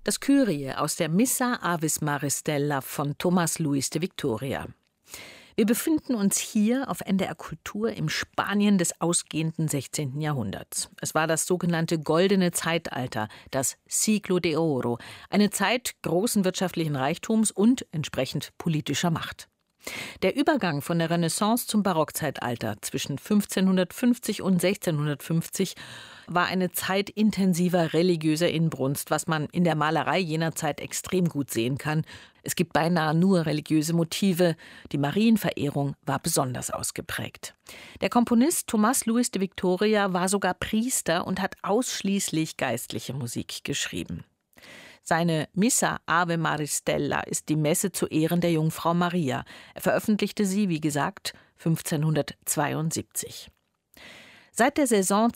Das Kyrie aus der Missa Avis Maristella von Tomás Luis de Victoria. Wir befinden uns hier auf NDR Kultur im Spanien des ausgehenden 16. Jahrhunderts. Es war das sogenannte Goldene Zeitalter, das Siglo de Oro, eine Zeit großen wirtschaftlichen Reichtums und entsprechend politischer Macht. Der Übergang von der Renaissance zum Barockzeitalter zwischen 1550 und 1650 war eine Zeit intensiver religiöser Inbrunst, was man in der Malerei jener Zeit extrem gut sehen kann. Es gibt beinahe nur religiöse Motive. Die Marienverehrung war besonders ausgeprägt. Der Komponist Tomás Luis de Victoria war sogar Priester und hat ausschließlich geistliche Musik geschrieben. Seine Missa Ave Maristella ist die Messe zu Ehren der Jungfrau Maria. Er veröffentlichte sie, wie gesagt, 1572. Seit der Saison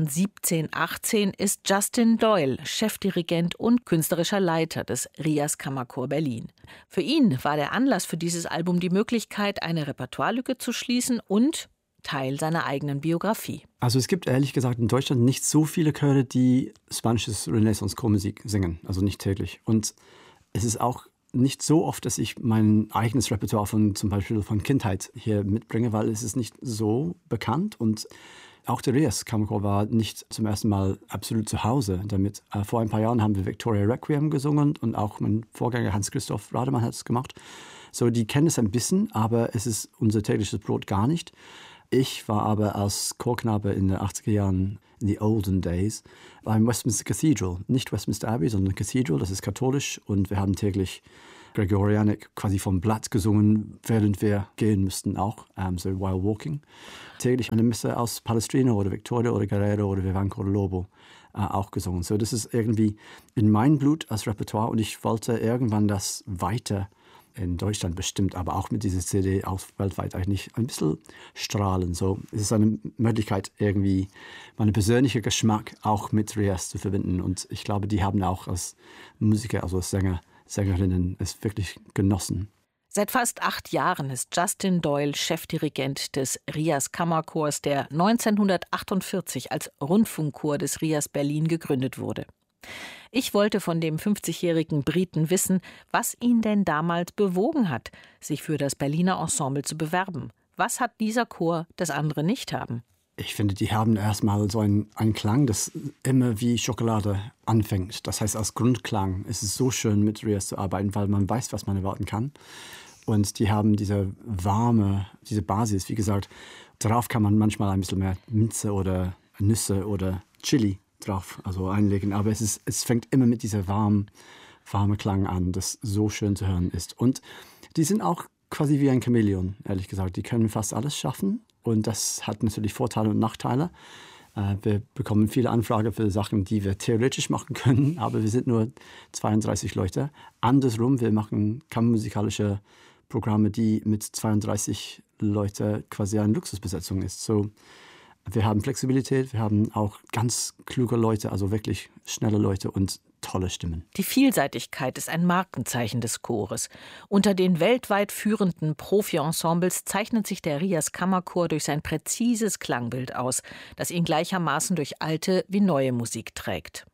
2017/18 ist Justin Doyle Chefdirigent und künstlerischer Leiter des RIAS Kammerchor Berlin. Für ihn war der Anlass für dieses Album die Möglichkeit, eine Repertoirelücke zu schließen und Teil seiner eigenen Biografie. Also es gibt ehrlich gesagt in Deutschland nicht so viele Chöre, die spanisches Renaissance-Chormusik singen, also nicht täglich. Und es ist auch nicht so oft, dass ich mein eigenes Repertoire zum Beispiel von Kindheit hier mitbringe, weil es ist nicht so bekannt und auch der RIAS Kammerchor war nicht zum ersten Mal absolut zu Hause damit. Vor ein paar Jahren haben wir Victoria Requiem gesungen und auch mein Vorgänger Hans-Christoph Rademann hat es gemacht. So, die kennen es ein bisschen, aber es ist unser tägliches Brot gar nicht. Ich war aber als Chorknabe in den 80er Jahren, in the olden days, beim Westminster Cathedral. Nicht Westminster Abbey, sondern Cathedral, das ist katholisch. Und wir haben täglich Gregorianic quasi vom Blatt gesungen, während wir gehen müssten auch, so while walking. Täglich eine Messe aus Palestrina oder Victoria oder Guerrero oder Vivanco oder Lobo auch gesungen. So, das ist irgendwie in mein Blut als Repertoire und ich wollte irgendwann das weiter in Deutschland bestimmt, aber auch mit dieser CD auch weltweit eigentlich ein bisschen strahlen. So, es ist eine Möglichkeit, irgendwie meinen persönlichen Geschmack auch mit RIAS zu verbinden. Und ich glaube, die haben auch als Musiker, also als Sängerinnen es wirklich genossen. Seit fast 8 Jahren ist Justin Doyle Chefdirigent des RIAS Kammerchors, der 1948 als Rundfunkchor des RIAS Berlin gegründet wurde. Ich wollte von dem 50-jährigen Briten wissen, was ihn denn damals bewogen hat, sich für das Berliner Ensemble zu bewerben. Was hat dieser Chor, das andere nicht haben? Ich finde, die haben erstmal so einen Klang, das immer wie Schokolade anfängt. Das heißt, als Grundklang ist es so schön, mit RIAS zu arbeiten, weil man weiß, was man erwarten kann. Und die haben diese Basis, wie gesagt, darauf kann man manchmal ein bisschen mehr Minze oder Nüsse oder Chili drauf einlegen. Aber es fängt immer mit dieser warme Klang an, das so schön zu hören ist. Und die sind auch quasi wie ein Chamäleon, ehrlich gesagt. Die können fast alles schaffen. Und das hat natürlich Vorteile und Nachteile. Wir bekommen viele Anfragen für Sachen, die wir theoretisch machen können, aber wir sind nur 32 Leute. Andersrum, wir machen kammermusikalische Programme, die mit 32 Leuten quasi eine Luxusbesetzung ist. So, wir haben Flexibilität, wir haben auch ganz kluge Leute, also wirklich schnelle Leute und tolle Stimmen. Die Vielseitigkeit ist ein Markenzeichen des Chores. Unter den weltweit führenden Profi-Ensembles zeichnet sich der RIAS Kammerchor durch sein präzises Klangbild aus, das ihn gleichermaßen durch alte wie neue Musik trägt.